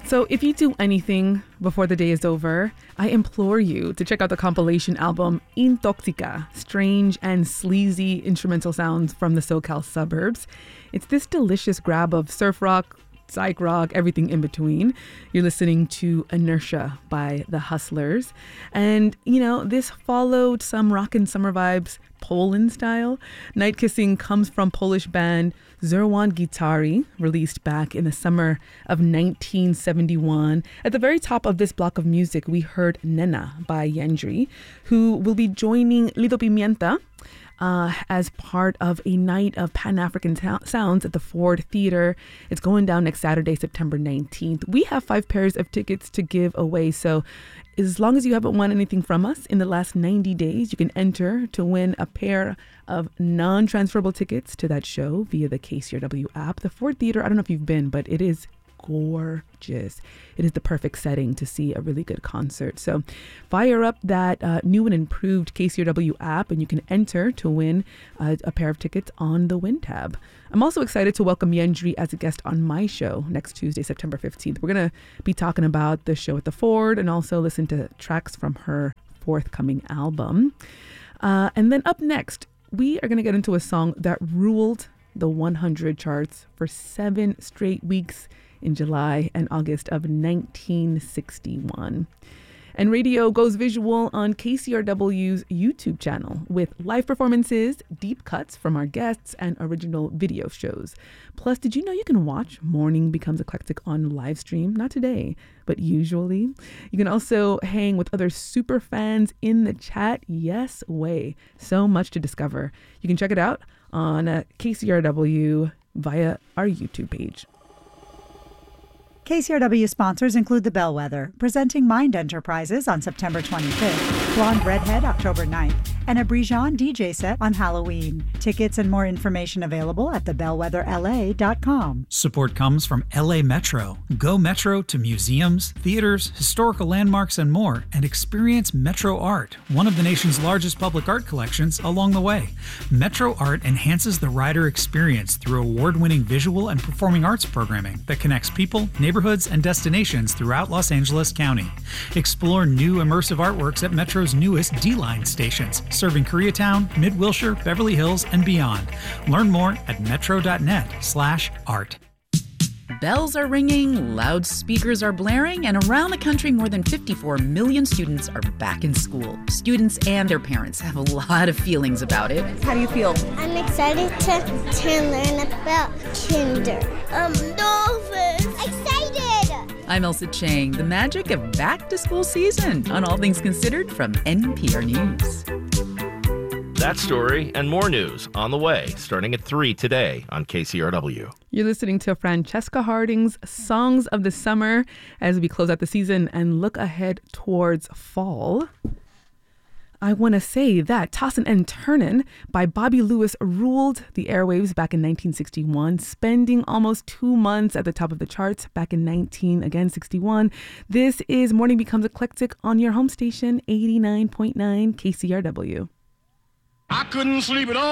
So if you do anything before the day is over, I implore you to check out the compilation album Intoxica, strange and sleazy instrumental sounds from the SoCal suburbs. It's this delicious grab of surf rock, psych rock, everything in between. You're listening to Inertia by The Hustlers. And, this followed some rockin' summer vibes, Poland style. Night Kissing comes from Polish band Zerwan Gitari, released back in the summer of 1971. At the very top of this block of music, we heard Nena by Yendri, who will be joining Lido Pimienta as part of a night of Pan-African sounds at the Ford Theater. It's going down next Saturday, September 19th. We have 5 pairs of tickets to give away. So as long as you haven't won anything from us in the last 90 days, you can enter to win a pair of non-transferable tickets to that show via the KCRW app. The Ford Theater, I don't know if you've been, but it is gorgeous. It is the perfect setting to see a really good concert. So fire up that new and improved KCRW app and you can enter to win a pair of tickets on the Win tab. I'm also excited to welcome Yendri as a guest on my show next Tuesday, September 15th. We're going to be talking about the show at the Ford and also listen to tracks from her forthcoming album. And then up next, we are going to get into a song that ruled the 100 charts for 7 straight weeks in July and August of 1961. And radio goes visual on KCRW's YouTube channel with live performances, deep cuts from our guests, and original video shows. Plus, did you know you can watch Morning Becomes Eclectic on live stream? Not today, but usually. You can also hang with other super fans in the chat. Yes way. So much to discover. You can check it out on KCRW via our YouTube page. KCRW sponsors include The Bellwether, presenting Mind Enterprises on September 25th, Blonde Redhead October 9th, and a Brijon DJ set on Halloween. Tickets and more information available at thebellwetherla.com. Support comes from LA Metro. Go Metro to museums, theaters, historical landmarks, and more, and experience Metro Art, one of the nation's largest public art collections, along the way. Metro Art enhances the rider experience through award-winning visual and performing arts programming that connects people, neighborhoods, and destinations throughout Los Angeles County. Explore new immersive artworks at Metro's newest D-Line stations, serving Koreatown, Mid-Wilshire, Beverly Hills, and beyond. Learn more at metro.net/art. Bells are ringing, loudspeakers are blaring, and around the country, more than 54 million students are back in school. Students and their parents have a lot of feelings about it. How do you feel? I'm excited to learn about kinder. Dolphins. Excited! I'm Elsa Chang. The magic of back-to-school season on All Things Considered from NPR News. That story and more news on the way, starting at 3 today on KCRW. You're listening to Francesca Harding's Songs of the Summer as we close out the season and look ahead towards fall. I want to say that Tossin' and Turnin' by Bobby Lewis ruled the airwaves back in 1961, spending almost 2 months at the top of the charts back in 1961. This is Morning Becomes Eclectic on your home station, 89.9 KCRW. I couldn't sleep at all.